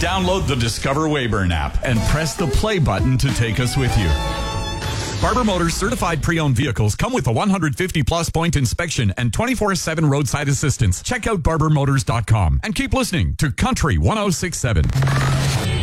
Download the Discover Weyburn app and press the play button to take us with you. Barber Motors certified pre-owned vehicles come with a 150-plus point inspection and 24/7 roadside assistance. Check out barbermotors.com and keep listening to Country 106.7.